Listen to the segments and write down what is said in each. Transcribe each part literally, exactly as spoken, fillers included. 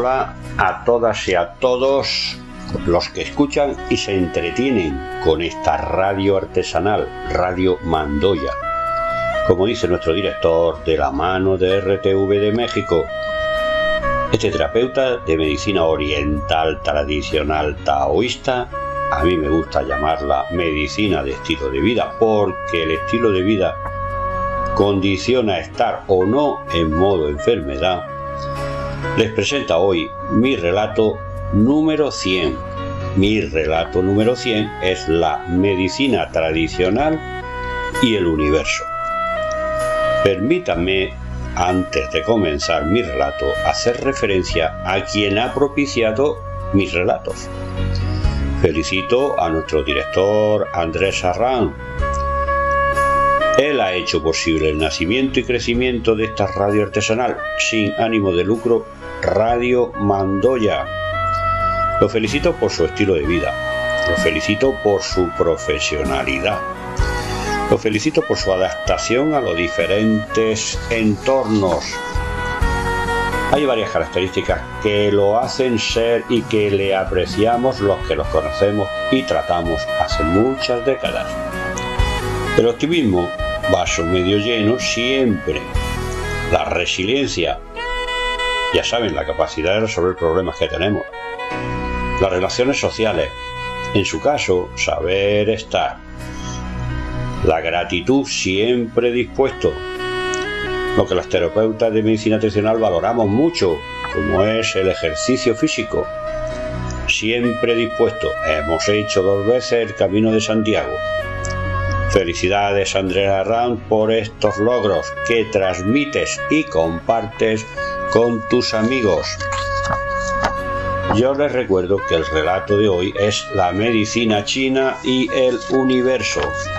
Hola a todas y a todos los que escuchan y se entretienen con esta radio artesanal, Radio Mandoya. Como dice nuestro director, de la mano de R T V de México. Este terapeuta de medicina oriental tradicional taoísta, a mí me gusta llamarla medicina de estilo de vida, porque el estilo de vida condiciona estar o no en modo enfermedad. Les presenta hoy mi relato número cien. Mi relato número cien es la medicina tradicional y el universo. Permítanme, antes de comenzar mi relato, hacer referencia a quien ha propiciado mis relatos. Felicito a nuestro director Andrés Arran. Él ha hecho posible el nacimiento y crecimiento de esta radio artesanal sin ánimo de lucro, Radio Mandoya. Lo felicito por su estilo de vida, lo felicito por su profesionalidad, lo felicito por su adaptación a los diferentes entornos. Hay varias características que lo hacen ser y que le apreciamos los que los conocemos y tratamos hace muchas décadas. El optimismo, vaso medio lleno siempre. La resiliencia, ya saben, la capacidad de resolver problemas que tenemos. Las relaciones sociales, en su caso, saber estar. La gratitud, siempre dispuesto. Lo que los terapeutas de medicina tradicional valoramos mucho, como es el ejercicio físico. Siempre dispuesto. Hemos hecho dos veces el Camino de Santiago. Felicidades, Andrés Arran, por estos logros que transmites y compartes con tus amigos. Yo les recuerdo que el relato de hoy es la medicina china y el universo.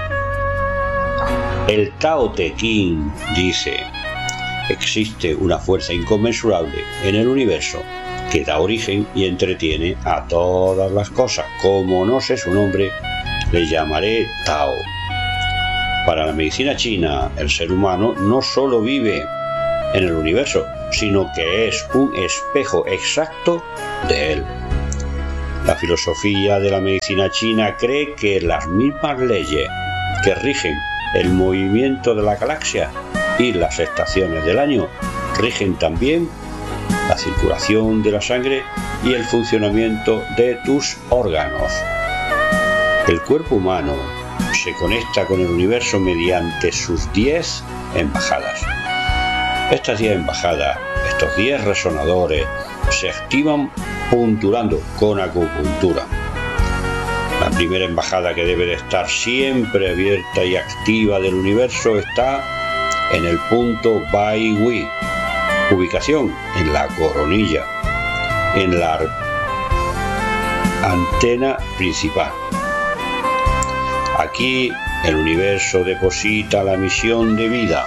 El Tao Te Ching dice: existe una fuerza inconmensurable en el universo que da origen y entretiene a todas las cosas. Como no sé su nombre, le llamaré Tao. Para la medicina china, el ser humano no solo vive en el universo, sino que es un espejo exacto de él. La filosofía de la medicina china cree que las mismas leyes que rigen el movimiento de la galaxia y las estaciones del año rigen también la circulación de la sangre y el funcionamiento de tus órganos. El cuerpo humano se conecta con el universo mediante sus diez embajadas. Estas diez embajadas, estos diez resonadores, se activan punturando con acupuntura. La primera embajada, que debe de estar siempre abierta y activa del universo, está en el punto Bai Hui, ubicación en la coronilla, en la antena principal. Aquí el universo deposita la misión de vida.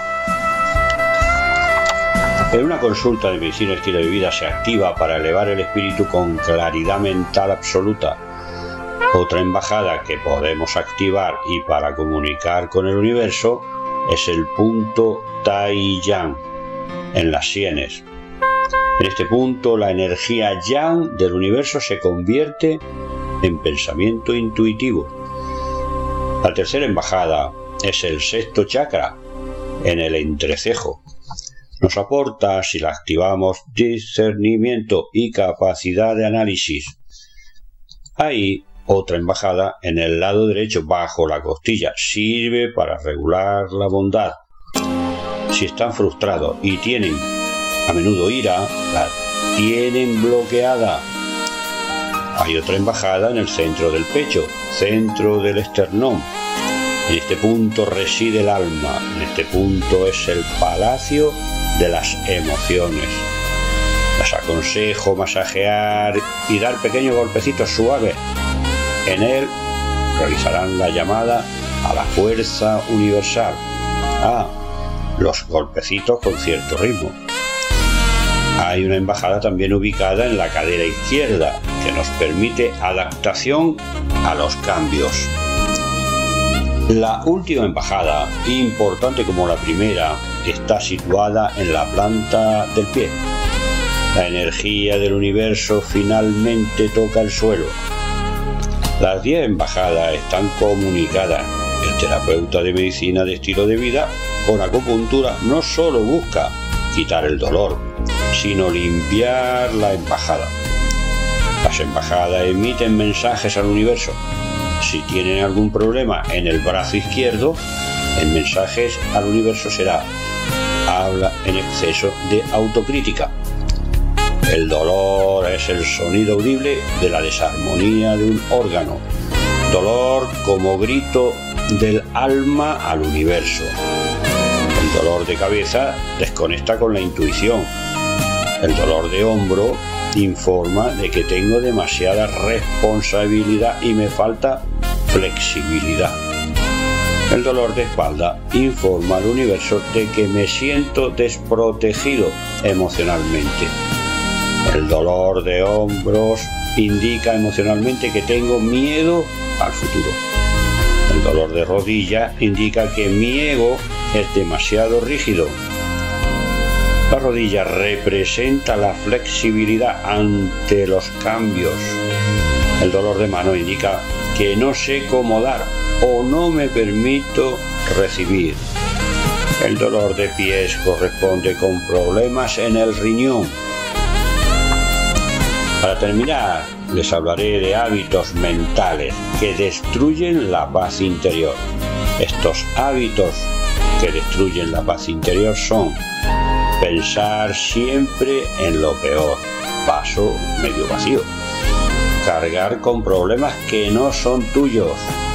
En una consulta de medicina y estilo de vida se activa para elevar el espíritu con claridad mental absoluta. Otra embajada que podemos activar y para comunicar con el universo es el punto Tai Yang, en las sienes. En este punto la energía Yang del universo se convierte en pensamiento intuitivo. La tercera embajada es el sexto chakra, en el entrecejo. Nos aporta, si la activamos, discernimiento y capacidad de análisis. Hay otra embajada en el lado derecho, bajo la costilla. Sirve para regular la bondad. Si están frustrados y tienen a menudo ira, la tienen bloqueada. Hay otra embajada en el centro del pecho, centro del esternón. En este punto reside el alma. En este punto es el palacio de las emociones. Les aconsejo masajear y dar pequeños golpecitos suaves. En él realizarán la llamada a la fuerza universal. Ah, los golpecitos con cierto ritmo. Hay una embajada también ubicada en la cadera izquierda que nos permite adaptación a los cambios. La última embajada, importante como la primera, está situada en la planta del pie. La energía del universo finalmente toca el suelo. Las diez embajadas están comunicadas. El terapeuta de medicina de estilo de vida con acupuntura no solo busca quitar el dolor, sino limpiar la embajada. Las embajadas emiten mensajes al universo. Si tienen algún problema en el brazo izquierdo, el mensaje al universo será: habla en exceso de autocrítica. El dolor es el sonido audible de la desarmonía de un órgano. Dolor como grito del alma al universo. El dolor de cabeza desconecta con la intuición. El dolor de hombro informa de que tengo demasiada responsabilidad y me falta flexibilidad. El dolor de espalda informa al universo de que me siento desprotegido emocionalmente. El dolor de hombros indica emocionalmente que tengo miedo al futuro. El dolor de rodilla indica que mi ego es demasiado rígido. La rodilla representa la flexibilidad ante los cambios. El dolor de mano indica que no sé cómo dar o no me permito recibir. El dolor de pies corresponde con problemas en el riñón. Para terminar, les hablaré de hábitos mentales que destruyen la paz interior. Estos hábitos que destruyen la paz interior son: pensar siempre en lo peor, vaso medio vacío; cargar con problemas que no son tuyos;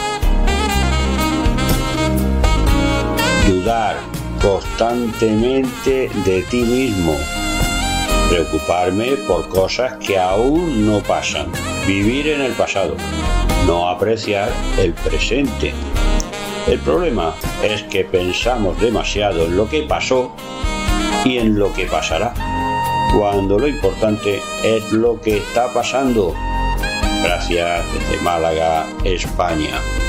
dudar constantemente de ti mismo; preocuparme por cosas que aún no pasan; vivir en el pasado; no apreciar el presente. El problema es que pensamos demasiado en lo que pasó y en lo que pasará, cuando lo importante es lo que está pasando. Gracias desde Málaga, España.